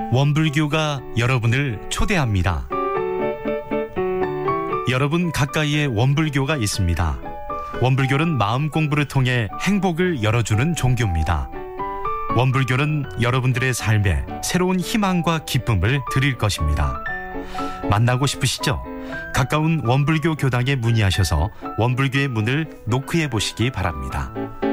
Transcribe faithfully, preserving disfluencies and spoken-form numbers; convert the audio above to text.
원불교가 여러분을 초대합니다. 여러분 가까이에 원불교가 있습니다. 원불교는 마음 공부를 통해 행복을 열어주는 종교입니다. 원불교는 여러분들의 삶에 새로운 희망과 기쁨을 드릴 것입니다. 만나고 싶으시죠? 가까운 원불교 교당에 문의하셔서 원불교의 문을 노크해 보시기 바랍니다.